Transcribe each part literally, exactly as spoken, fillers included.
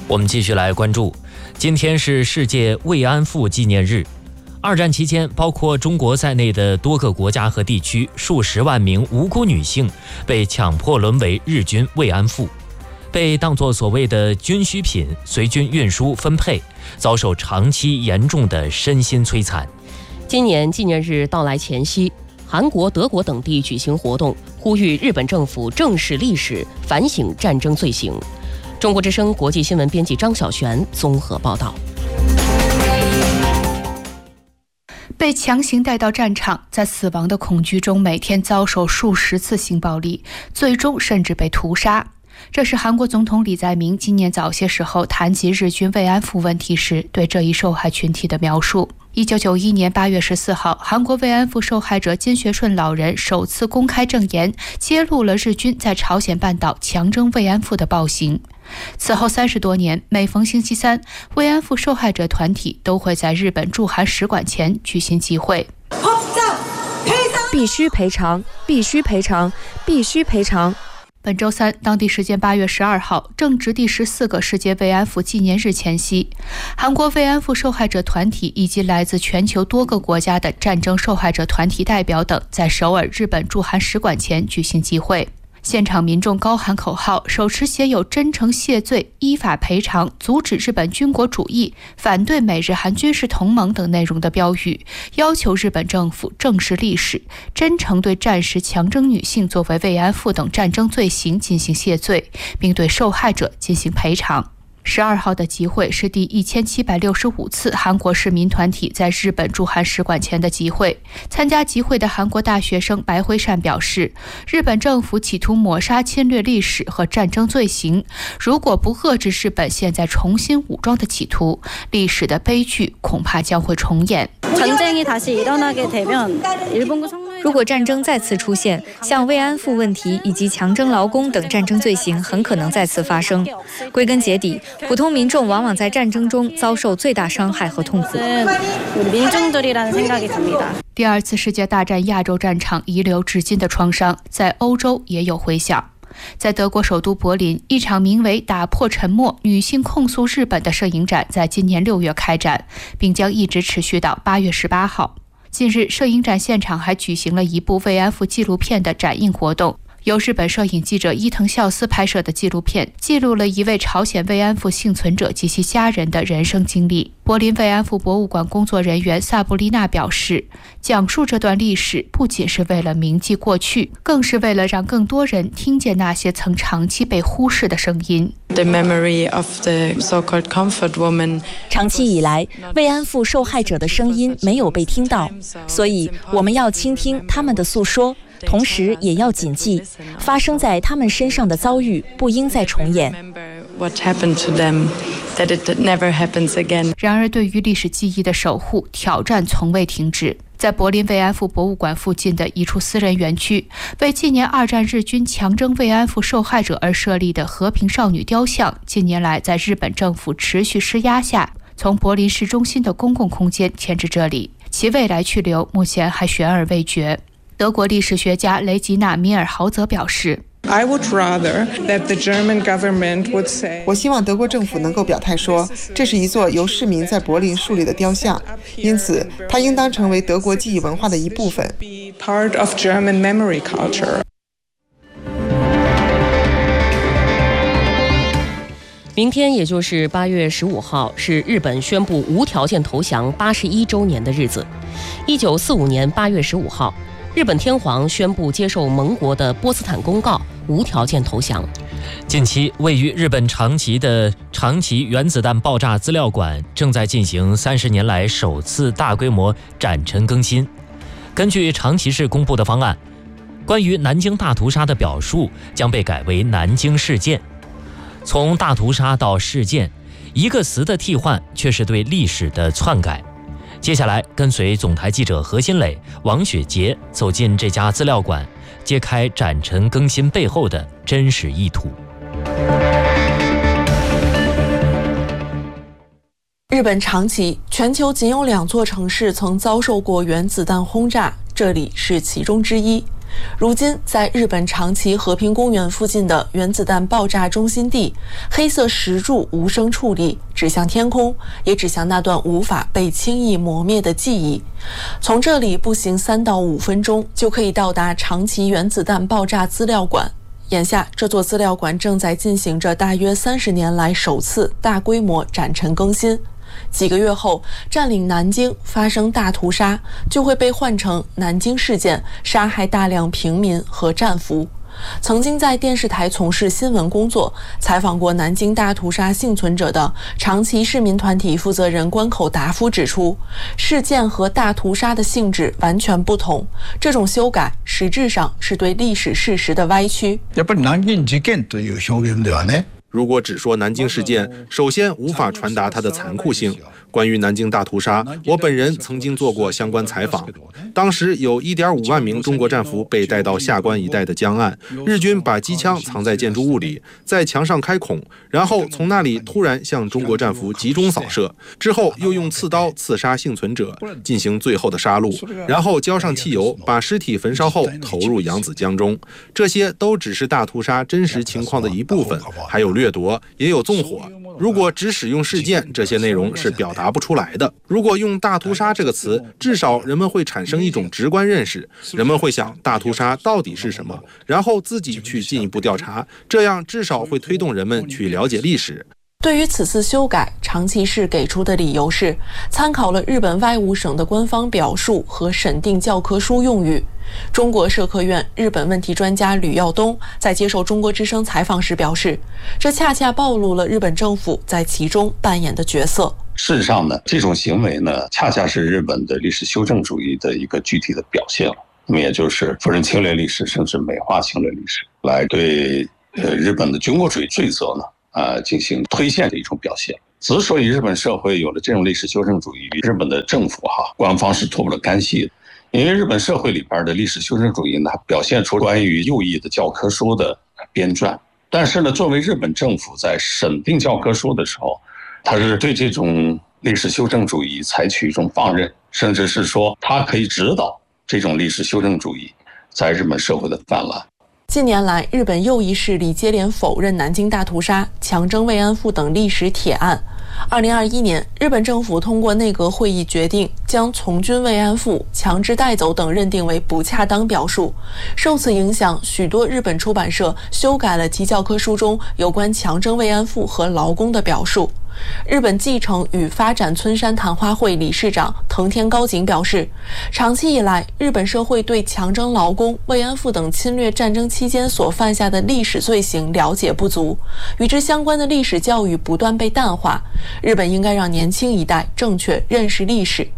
我们继续来关注，今天是世界慰安妇纪念日。二战期间，包括中国在内的多个国家和地区，数十万名无辜女性被强迫沦为日军慰安妇，被当作所谓的军需品随军运输分配，遭受长期严重的身心摧残。 今年纪念日到来前夕，韩国、德国等地举行活动，呼吁日本政府正视历史，反省战争罪行。中国之声国际新闻编辑张小璇综合报道。 被强行带到战场，在死亡的恐惧中每天遭受数十次性暴力，最终甚至被屠杀。这是韩国总统李在明今年早些时候谈及日军慰安妇问题时对这一受害群体的描述。一九九一年八月十四号，韩国慰安妇受害者金学顺老人首次公开证言，揭露了日军在朝鲜半岛强征慰安妇的暴行。此后三十多年，每逢星期三，慰安妇受害者团体都会在日本驻韩使馆前举行集会。 必须赔偿，必须赔偿，必须赔偿。 本周三，当地时间八月十二号，正值第十四个世界慰安妇纪念日前夕，韩国慰安妇受害者团体以及来自全球多个国家的战争受害者团体代表等，在首尔日本驻韩使馆前举行集会。现场民众高喊口号，手持写有真诚谢罪、依法赔偿、阻止日本军国主义、反对美日韩军事同盟等内容的标语，要求日本政府正视历史，真诚对战时强征女性作为慰安妇等战争罪行进行谢罪，并对受害者进行赔偿。十二号的集会是第一千七百六十五次韩国市民团体在日本驻韩使馆前的集会。参加集会的韩国大学生白辉善表示，日本政府企图抹杀侵略历史和战争罪行，如果不遏制日本现在重新武装的企图，历史的悲剧恐怕将会重演。 如果战争再次出现，像慰安妇问题以及强征劳工等战争罪行很可能再次发生。归根结底，普通民众往往在战争中遭受最大伤害和痛苦。 第二次世界大战亚洲战场遗留至今的创伤，在欧洲也有回响。在德国首都柏林，一场名为《打破沉默：女性控诉日本》的摄影展在今年六月开展，并将一直持续到八月十八号。近日，摄影展现场还举行了一部慰安妇纪录片的展映活动。由日本摄影记者伊藤孝司拍摄的纪录片，记录了一位朝鲜慰安妇幸存者及其家人的人生经历。柏林慰安妇博物馆工作人员萨布丽娜表示，讲述这段历史不仅是为了铭记过去，更是为了让更多人听见那些曾长期被忽视的声音。 长期以来，慰安妇受害者的声音没有被听到，所以我们要倾听他们的诉说，同时也要谨记，发生在他们身上的遭遇不应再重演。 然而，对于历史记忆的守护，挑战从未停止。在柏林慰安妇博物馆附近的一处私人园区，为纪念二战日军强征慰安妇受害者而设立的和平少女雕像，近年来在日本政府持续施压下，从柏林市中心的公共空间迁至这里，其未来去留目前还悬而未决。德国历史学家雷吉娜·米尔豪泽表示， 我希望德国政府能够表态说，这是一座由市民在柏林树立的雕像，因此它应当成为德国记忆文化的一部分。 明天也就是八月十五号，是日本宣布无条件投降八十一周年的日子。一九四五年八月十五号，日本天皇宣布接受盟国的波茨坦公告，无条件投降。 近期，位于日本长崎的长崎原子弹爆炸资料馆正在进行三十年来首次大规模展陈更新。根据长崎市公布的方案，关于南京大屠杀的表述将被改为南京事件。从大屠杀到事件，一个词的替换却是对历史的篡改。接下来，跟随总台记者何新磊、王雪杰走进这家资料馆，揭开展陈更新背后的真实意图。 日本长崎，全球仅有两座城市曾遭受过原子弹轰炸，这里是其中之一。 如今，在日本长崎和平公园附近的原子弹爆炸中心地，黑色石柱无声矗立，指向天空，也指向那段无法被轻易磨灭的记忆。从这里步行三到五分钟就可以到达长崎原子弹爆炸资料馆。眼下，这座资料馆正在进行着大约三十年来首次大规模展陈更新。几个月后，占领南京发生大屠杀，就会被换成南京事件，杀害大量平民和战俘。曾经在电视台从事新闻工作，采访过南京大屠杀幸存者的长崎市民团体负责人关口达夫指出，事件和大屠杀的性质完全不同，这种修改实质上是对历史事实的歪曲。 やっぱり南京事件という表現ではね。 如果只说南京事件，首先无法传达它的残酷性。关于南京大屠杀，我本人曾经做过相关采访。当时有 一点五万名中国战俘被带到下关一带的江岸，日军把机枪藏在建筑物里，在墙上开孔，然后从那里突然向中国战俘集中扫射，之后又用刺刀刺杀幸存者，进行最后的杀戮，然后浇上汽油，把尸体焚烧后投入扬子江中。这些都只是大屠杀真实情况的一部分，还有掠夺，也有纵火。如果只使用事件，这些内容是表达不出来的。如果用大屠杀这个词，至少人们会产生一种直观认识，人们会想大屠杀到底是什么，然后自己去进一步调查，这样至少会推动人们去了解历史。 对于此次修改，长崎市给出的理由是参考了日本外务省的官方表述和审定教科书用语。中国社科院日本问题专家吕耀东在接受中国之声采访时表示，这恰恰暴露了日本政府在其中扮演的角色。 事实上呢，这种行为呢，恰恰是日本的历史修正主义的一个具体的表现了。那么也就是否认侵略历史，甚至美化侵略历史，来对呃日本的军国主义罪责呢呃，进行推卸的一种表现。之所以日本社会有了这种历史修正主义，日本的政府哈官方是脱不了干系的。因为日本社会里边的历史修正主义呢，表现出关于右翼的教科书的编撰。但是呢，作为日本政府在审定教科书的时候，他是对这种历史修正主义采取一种放任，甚至是说他可以指导这种历史修正主义在日本社会的泛滥。 近年来，日本右翼势力接连否认南京大屠杀、强征慰安妇等历史铁案。二零二一年，日本政府通过内阁会议决定，将从军慰安妇、强制带走等认定为不恰当表述。受此影响，许多日本出版社修改了其教科书中有关强征慰安妇和劳工的表述。日本继承与发展村山谈话会理事长藤田高景表示，长期以来，日本社会对强征劳工、慰安妇等侵略战争期间所犯下的历史罪行了解不足，与之相关的历史教育不断被淡化。日本应该让年轻一代正确认识历史。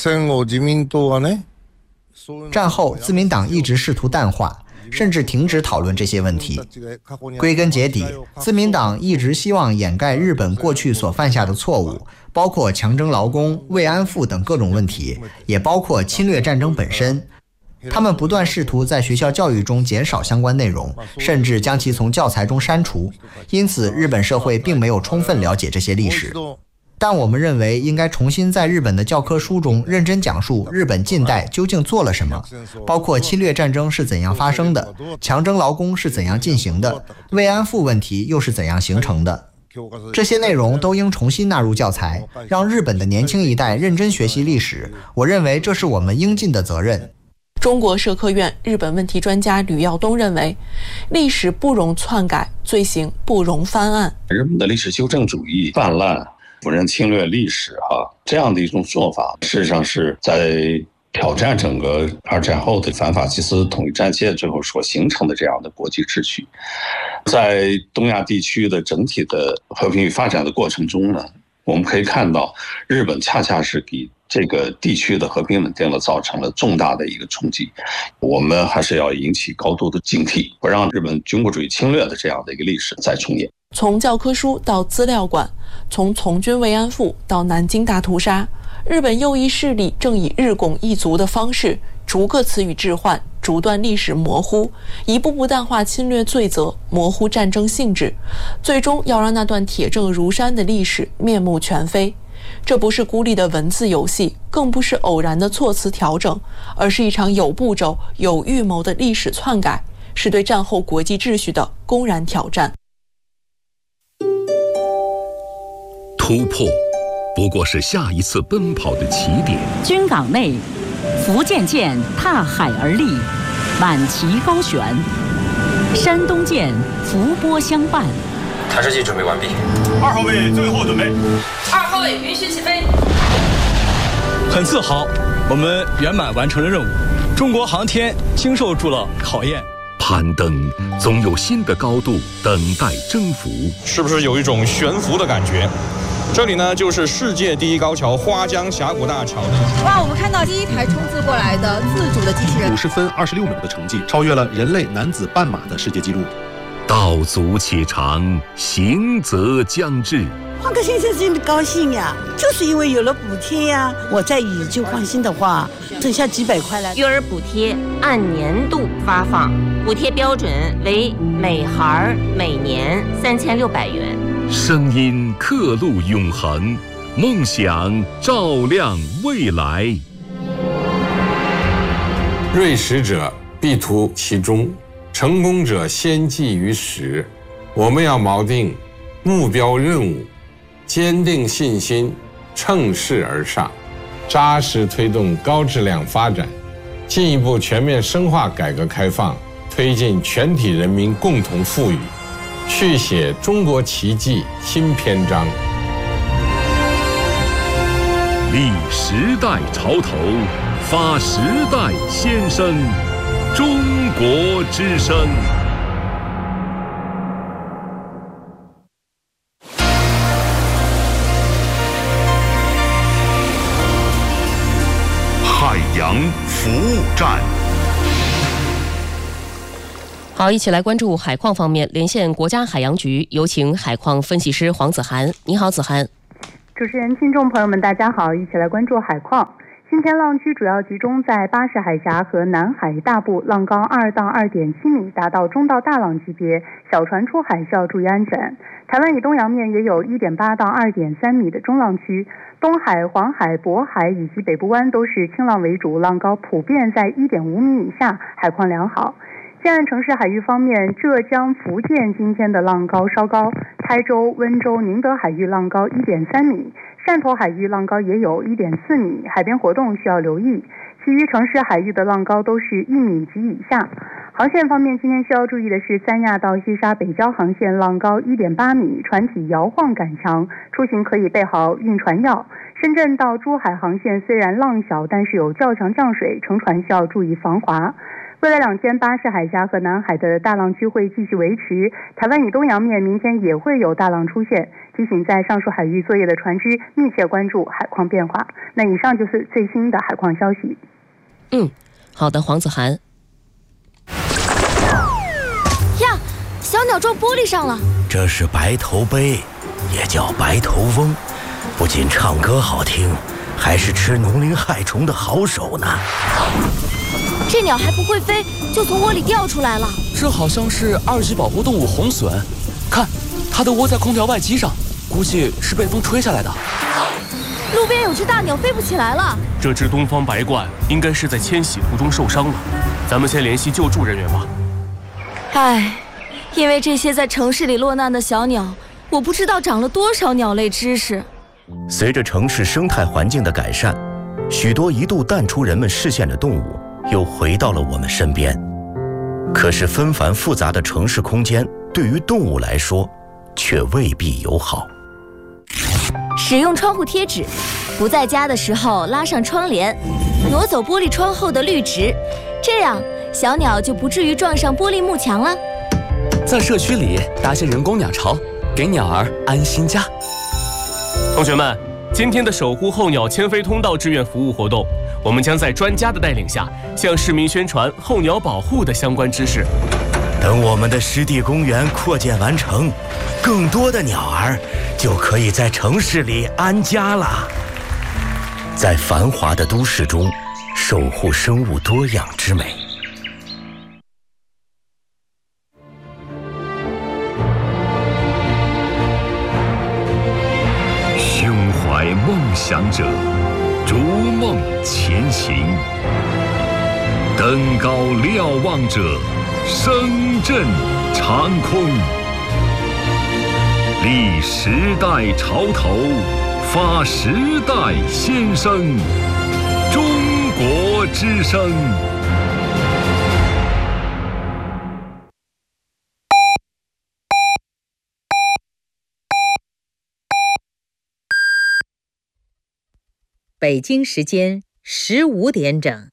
战后，自民党一直试图淡化，甚至停止讨论这些问题。归根结底，自民党一直希望掩盖日本过去所犯下的错误，包括强征劳工、慰安妇等各种问题，也包括侵略战争本身。他们不断试图在学校教育中减少相关内容，甚至将其从教材中删除。因此，日本社会并没有充分了解这些历史。但我们认为应该重新在日本的教科书中认真讲述日本近代究竟做了什么，包括侵略战争是怎样发生的，强征劳工是怎样进行的，慰安妇问题又是怎样形成的。这些内容都应重新纳入教材，让日本的年轻一代认真学习历史。我认为这是我们应尽的责任。 中国社科院日本问题专家吕耀东认为，历史不容篡改，罪行不容翻案。 日本的历史修正主义泛滥，否认侵略历史哈，这样的一种做法，事实上是在挑战整个二战后的反法西斯统一战线最后所形成的这样的国际秩序。在东亚地区的整体的和平与发展的过程中呢，我们可以看到，日本恰恰是给这个地区的和平稳定了造成了重大的一个冲击。我们还是要引起高度的警惕，不让日本军国主义侵略的这样的一个历史再重演。 从教科书到资料馆，从从军慰安妇到南京大屠杀，日本右翼势力正以日拱一卒的方式，逐个词语置换，逐段历史模糊，一步步淡化侵略罪责，模糊战争性质，最终要让那段铁证如山的历史面目全非。 这不是孤立的文字游戏，更不是偶然的措辞调整，而是一场有步骤、有预谋的历史篡改，是对战后国际秩序的公然挑战。 突破不过是下一次奔跑的起点。 军港内，福建舰踏海而立，满旗高悬；山东舰伏波相伴。 探视器准备完毕。 二号位最后准备。 二号位允许起飞。 很自豪，我们圆满完成了任务。中国航天经受住了考验。 攀登总有新的高度等待征服。 是不是有一种悬浮的感觉？这里呢，就是世界第一高桥花江峡谷大桥。 哇，我们看到第一台冲刺过来的自主的机器人， 五十分二十六秒的成绩，超越了人类男子半马的世界纪录。 道阻且长，行则将至。 换个先生真的高兴呀，就是因为有了补贴呀。我在以旧换新的话，剩下几百块了。 育儿补贴按年度发放，补贴标准为每孩每年三千六百元。 声音刻录永恒，梦想照亮未来。 锐识者必图其中，成功者先记于始。我们要锚定目标任务，坚定信心，乘势而上，扎实推动高质量发展，进一步全面深化改革开放，推进全体人民共同富裕，续写中国奇迹新篇章。 立时代潮头，发时代先声，中国之声。海洋服务站。 好，一起来关注海况方面，连线国家海洋局，有请海况分析师黄子涵。你好，子涵。 主持人、听众朋友们，大家好，一起来关注海况。今天浪区主要集中在巴士海峡和南海大部，浪高二到二点七米，达到中到大浪级别，小船出海需要注意安全。台湾以东洋面也有一点八到二点三米的中浪区，东海、黄海、渤海以及北部湾都是轻浪为主，浪高普遍在一点五米以下，海况良好。近岸城市海域方面，浙江、福建今天的浪高稍高，台州、温州、宁德海域浪高一点三米，汕头海域浪高也有一点四米，海边活动需要留意。其余城市海域的浪高都是一米及以下。航线方面，今天需要注意的是三亚到西沙北礁航线浪高一点八米，船体摇晃感强，出行可以备好运船药。深圳到珠海航线虽然浪小，但是有较强降水，乘船需要注意防滑。未来两天，巴士海峡和南海的大浪区会继续维持，台湾以东洋面明天也会有大浪出现，提醒在上述海域作业的船只密切关注海况变化。那以上就是最新的海况消息。 嗯，好的，黄子涵。 呀，小鸟撞玻璃上了。 这是白头鹎，也叫白头翁，不仅唱歌好听，还是吃农林害虫的好手呢。 这鸟还不会飞，就从窝里掉出来了。 这好像是二级保护动物红隼，看，它的窝在空调外机上，估计是被风吹下来的。 路边有只大鸟飞不起来了。 这只东方白鹳应该是在迁徙途中受伤了，咱们先联系救助人员吧。 唉，因为这些在城市里落难的小鸟，我不知道长了多少鸟类知识。 随着城市生态环境的改善，许多一度淡出人们视线的动物又回到了我们身边。可是纷繁复杂的城市空间对于动物来说却未必友好。 使用窗户贴纸，不在家的时候拉上窗帘，挪走玻璃窗后的绿植，这样小鸟就不至于撞上玻璃幕墙了。 在社区里搭些人工鸟巢，给鸟儿安心家。同学们，今天的守护候鸟迁飞通道志愿服务活动，我们将在专家的带领下，向市民宣传候鸟保护的相关知识。 等我们的湿地公园扩建完成，更多的鸟儿就可以在城市里安家了。在繁华的都市中，守护生物多样之美。 胸怀梦想者，逐梦前行；登高瞭望者，声震长空。立时代潮头，发时代先声。中国之声。 北京时间十五点整。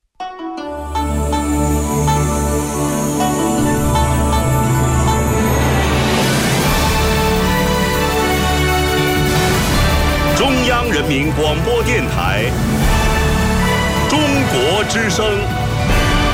中央人民广播电台，中国之声。